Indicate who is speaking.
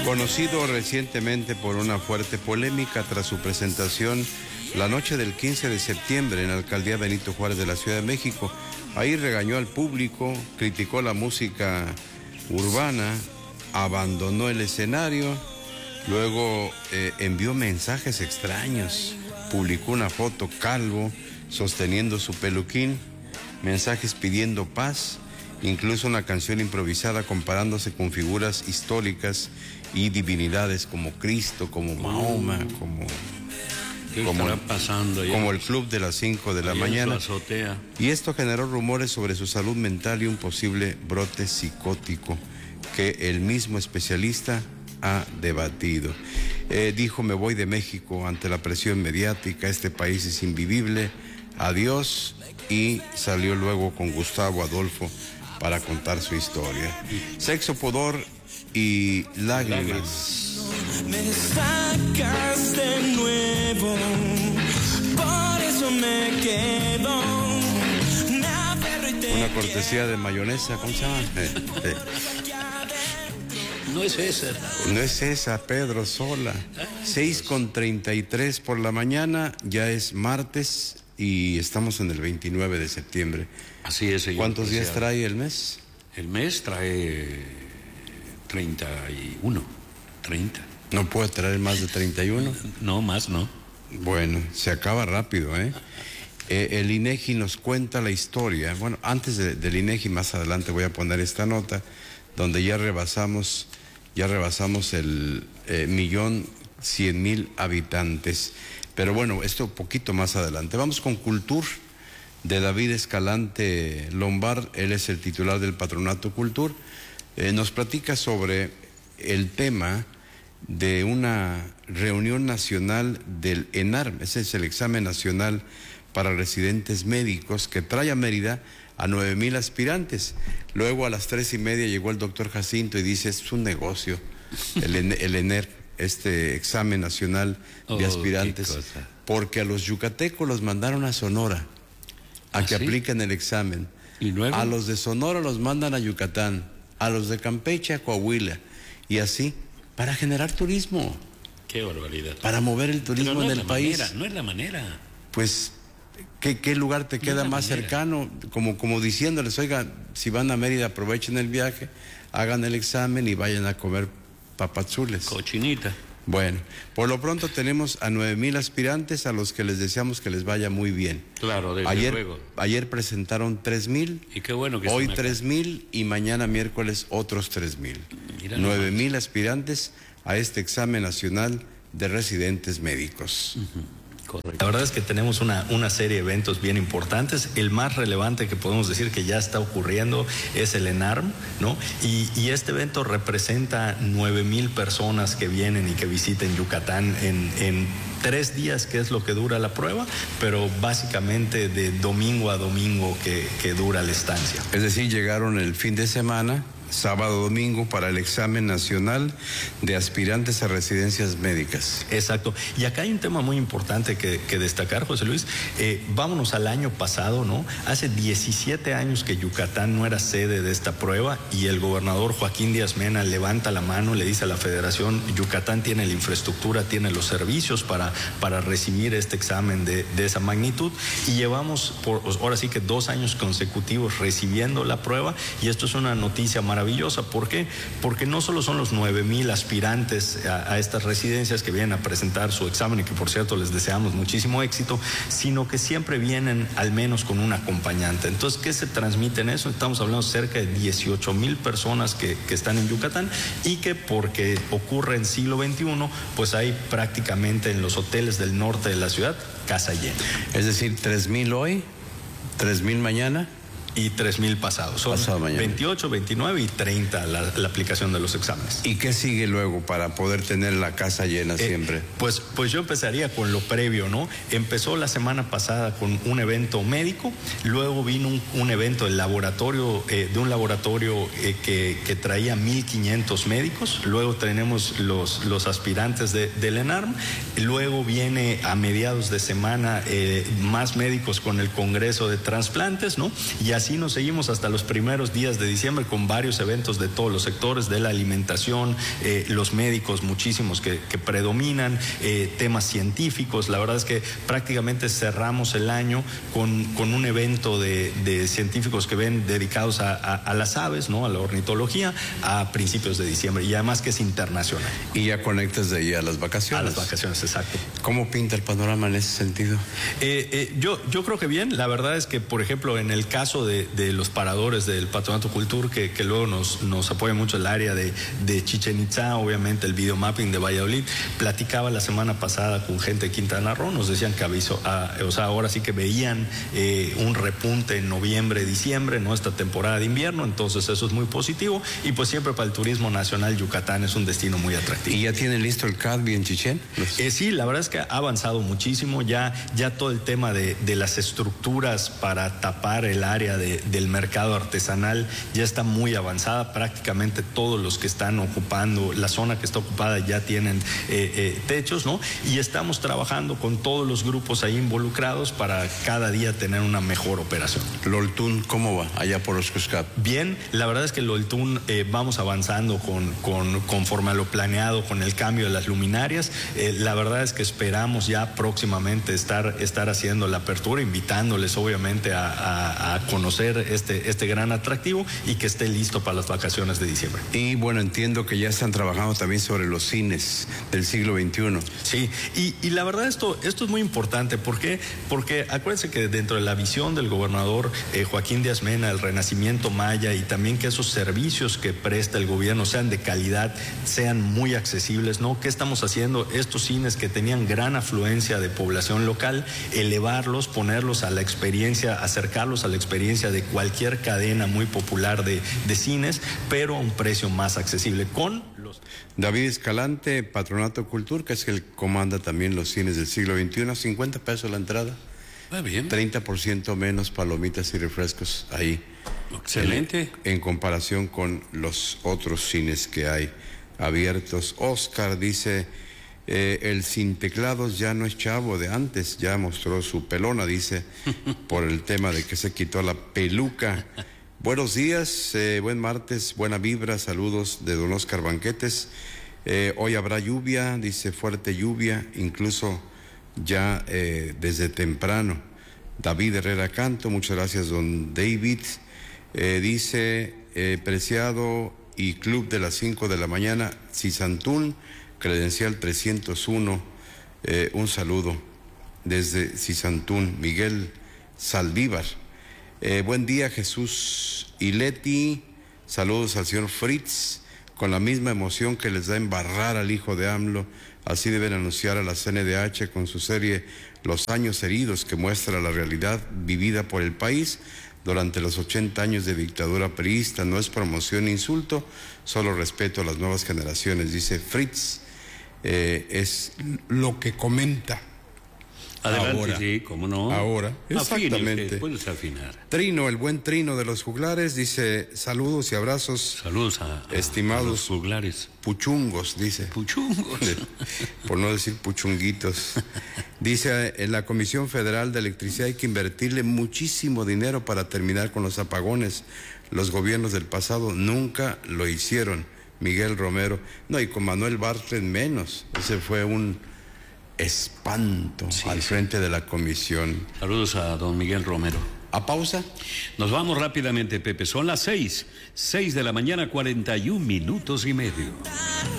Speaker 1: Conocido recientemente por una fuerte polémica tras su presentación la noche del 15 de septiembre en la Alcaldía Benito Juárez de la Ciudad de México. Ahí regañó al público, criticó la música urbana, abandonó el escenario, luego envió mensajes extraños, publicó una foto calvo, sosteniendo su peluquín, mensajes pidiendo paz, incluso una canción improvisada comparándose con figuras históricas y divinidades como Cristo, como Mahoma, como el Club de las 5 de la mañana. Y esto generó rumores sobre su salud mental y un posible brote psicótico que el mismo especialista ha debatido. Dijo: me voy de México ante la presión mediática, este país es invivible, adiós, y salió luego con Gustavo Adolfo para contar su historia. Sexo, pudor y lágrimas.
Speaker 2: Me sacas de nuevo, por eso me quedo.
Speaker 1: Una cortesía de mayonesa, ¿cómo se llama?
Speaker 3: No es esa.
Speaker 1: No es esa, Pedro Sola. 6:33 por la mañana, ya es martes y estamos en el 29 de septiembre.
Speaker 3: Así es, señor.
Speaker 1: ¿Cuántos días trae el mes?
Speaker 3: El mes trae 31, 30.
Speaker 1: ¿No puede traer más de 31?
Speaker 3: No, más no.
Speaker 1: Bueno, se acaba rápido, ¿eh? El INEGI nos cuenta la historia. Bueno, antes del INEGI, más adelante voy a poner esta nota, donde ya rebasamos el 1.100.000 habitantes. Pero bueno, esto un poquito más adelante. Vamos con Cultur, de David Escalante Lombard. Él es el titular del Patronato Cultur. Nos platica sobre el tema de una reunión nacional del ENARM. Ese es el examen nacional para residentes médicos que trae a Mérida a 9,000 aspirantes. Luego a las 3:30 llegó el doctor Jacinto y dice: es un negocio el ENER, este examen nacional de aspirantes, porque a los yucatecos los mandaron a Sonora a que apliquen el examen.
Speaker 3: ¿Y luego?
Speaker 1: A los de Sonora los mandan a Yucatán, a los de Campeche a Coahuila, y así, para generar turismo.
Speaker 3: Qué barbaridad.
Speaker 1: Para mover el turismo en el país.
Speaker 3: No es la manera.
Speaker 1: Pues, ¿qué lugar te queda más cercano? Como diciéndoles: oiga, si van a Mérida, aprovechen el viaje, hagan el examen y vayan a comer papazules.
Speaker 3: Cochinita.
Speaker 1: Bueno, por lo pronto tenemos a 9,000 aspirantes a los que les deseamos que les vaya muy bien.
Speaker 3: Claro, desde luego.
Speaker 1: Ayer presentaron 3,000.
Speaker 3: Y qué bueno que
Speaker 1: hoy 3,000 y mañana miércoles otros 3,000. 9,000 aspirantes a este examen nacional de residentes médicos.
Speaker 4: Correcto. La verdad es que tenemos una serie de eventos bien importantes. El más relevante que podemos decir que ya está ocurriendo es el ENARM, ¿no? Y este evento representa 9,000 personas que vienen y que visiten Yucatán en 3 días, que es lo que dura la prueba, pero básicamente de domingo a domingo que dura la estancia.
Speaker 1: Es decir, llegaron el fin de semana, sábado, domingo, para el examen nacional de aspirantes a residencias médicas.
Speaker 4: Exacto. Y acá hay un tema muy importante que destacar, José Luis. Vámonos al año pasado, ¿no? Hace 17 años que Yucatán no era sede de esta prueba y el gobernador Joaquín Díaz Mena levanta la mano, le dice a la Federación: Yucatán tiene la infraestructura, tiene los servicios para recibir este examen de esa magnitud, y llevamos ahora sí que 2 años consecutivos recibiendo la prueba, y esto es una noticia maravillosa. ¿Por qué? Porque no solo son los 9,000 aspirantes a estas residencias que vienen a presentar su examen, y que por cierto les deseamos muchísimo éxito, sino que siempre vienen al menos con un acompañante. Entonces, ¿qué se transmite en eso? Estamos hablando cerca de 18,000 personas que están en Yucatán, y que porque ocurre en siglo XXI, pues hay prácticamente en los hoteles del norte de la ciudad casa llena.
Speaker 1: Es decir, 3,000 hoy, 3,000 mañana.
Speaker 4: Y 3,000 pasados. Son 28, 29 y 30 la aplicación de los exámenes.
Speaker 1: ¿Y qué sigue luego para poder tener la casa llena siempre?
Speaker 4: Pues yo empezaría con lo previo, ¿no? Empezó la semana pasada con un evento médico, luego vino un evento del laboratorio, de un laboratorio que traía 1,500 médicos, luego tenemos los aspirantes del ENARM, luego viene a mediados de semana más médicos con el Congreso de Trasplantes, ¿no? Y así así nos seguimos hasta los primeros días de diciembre con varios eventos de todos los sectores, de la alimentación, los médicos muchísimos que predominan, temas científicos. La verdad es que prácticamente cerramos el año con un evento de científicos que ven dedicados a las aves, ¿no? A la ornitología, a principios de diciembre, y además que es internacional.
Speaker 1: Y ya conectas de ahí a las vacaciones.
Speaker 4: A las vacaciones, exacto.
Speaker 1: ¿Cómo pinta el panorama en ese sentido?
Speaker 4: Yo creo que bien. La verdad es que, por ejemplo, en el caso de los paradores del Patronato Cultur, que luego nos apoya mucho el área de Chichén Itzá, obviamente el videomapping de Valladolid, platicaba la semana pasada con gente de Quintana Roo, nos decían que ahora sí que veían un repunte en noviembre, diciembre, ¿no? Esta temporada de invierno, entonces eso es muy positivo, y pues siempre para el turismo nacional Yucatán es un destino muy atractivo.
Speaker 1: ¿Y ya tienen listo el CADBI en Chichén?
Speaker 4: Sí, la verdad es que ha avanzado muchísimo, ya todo el tema de las estructuras para tapar el área del mercado artesanal ya está muy avanzada. Prácticamente todos los que están ocupando, la zona que está ocupada ya tienen techos, ¿no? Y estamos trabajando con todos los grupos ahí involucrados para cada día tener una mejor operación.
Speaker 1: ¿Loltún cómo va allá por Oscuscap?
Speaker 4: Bien, la verdad es que Loltún vamos avanzando conforme a lo planeado con el cambio de las luminarias. La verdad es que esperamos ya próximamente estar haciendo la apertura, invitándoles obviamente a conocer este gran atractivo y que esté listo para las vacaciones de diciembre.
Speaker 1: Y bueno, entiendo que ya están trabajando también sobre los cines del siglo XXI.
Speaker 4: Sí, y la verdad esto es muy importante. ¿Por qué? Porque acuérdense que dentro de la visión del gobernador Joaquín Díaz Mena, el renacimiento maya, y también que esos servicios que presta el gobierno sean de calidad, sean muy accesibles, ¿no? ¿Qué estamos haciendo? Estos cines que tenían gran afluencia de población local, elevarlos, ponerlos a la experiencia, acercarlos a la experiencia de cualquier cadena muy popular de cines, pero a un precio más accesible con los...
Speaker 1: David Escalante, Patronato Cultur, que es el que comanda también los cines del siglo XXI, 50 pesos la entrada.
Speaker 3: Bien.
Speaker 1: 30% menos palomitas y refrescos ahí.
Speaker 3: Excelente.
Speaker 1: En comparación con los otros cines que hay abiertos. Oscar dice, el sin teclados ya no es chavo de antes, ya mostró su pelona, dice, por el tema de que se quitó la peluca. Buenos días, buen martes, buena vibra, saludos de don Oscar Banquetes. Hoy habrá lluvia, dice, fuerte lluvia, incluso ya desde temprano. David Herrera Canto, muchas gracias don David. Dice, Preciado y Club de las 5 de la mañana, Cisantún, credencial 301, un saludo desde Cisantún, Miguel Saldívar. Buen día, Jesús y Leti, saludos al señor Fritz, con la misma emoción que les da embarrar al hijo de AMLO, así deben anunciar a la CNDH con su serie Los Años Heridos, que muestra la realidad vivida por el país durante los 80 años de dictadura priista. No es promoción ni insulto, solo respeto a las nuevas generaciones, dice Fritz. Es lo que comenta.
Speaker 3: Adelante,
Speaker 1: ahora,
Speaker 3: sí, cómo no.
Speaker 1: Ahora, exactamente.
Speaker 3: Puedes afinar.
Speaker 1: Trino, el buen Trino de los juglares, dice, saludos y abrazos.
Speaker 3: Saludos a
Speaker 1: estimados
Speaker 3: los juglares.
Speaker 1: Puchungos, dice.
Speaker 3: Puchungos.
Speaker 1: Por no decir puchunguitos. Dice, en la Comisión Federal de Electricidad hay que invertirle muchísimo dinero para terminar con los apagones. Los gobiernos del pasado nunca lo hicieron. Miguel Romero. No, y con Manuel Bartlett menos. Ese fue un espanto al frente de la comisión.
Speaker 3: Saludos a don Miguel Romero.
Speaker 1: ¿A pausa?
Speaker 3: Nos vamos rápidamente, Pepe. Son las 6 de la mañana, 41 minutos y medio.